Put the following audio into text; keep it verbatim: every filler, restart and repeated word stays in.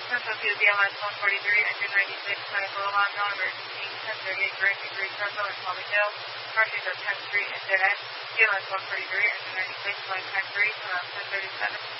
Central to B L S one forty-three, engine ninety-six, medical alarm, no emergency, ten thirty-eight Grand Degree Circle in Palmdale, crossings of tenth Street and Dead End, B L S one forty-three, engine ninety-six, flight ten three, around ten thirty-seven.